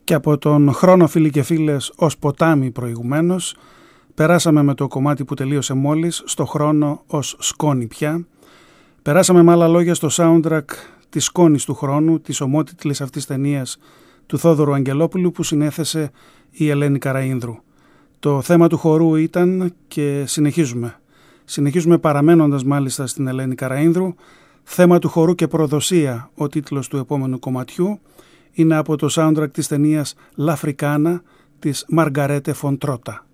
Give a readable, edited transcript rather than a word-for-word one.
Και από τον χρόνο, φίλοι και φίλες, ως ποτάμι προηγουμένως, περάσαμε με το κομμάτι που τελείωσε μόλις στο χρόνο ως σκόνη πια. Περάσαμε με άλλα λόγια στο soundtrack της σκόνης του χρόνου, της ομότιτλης αυτής ταινίας του Θόδωρου Αγγελόπουλου που συνέθεσε η Ελένη Καραΐνδρου. Το θέμα του χορού ήταν και συνεχίζουμε παραμένοντας μάλιστα στην Ελένη Καραΐνδρου. Θέμα του χορού και προδοσία, ο τίτλος του επόμενου κομματιού, είναι από το soundtrack της ταινίας «Λα Φρικάνα» της Μαργαρέτε Φον Τρότα.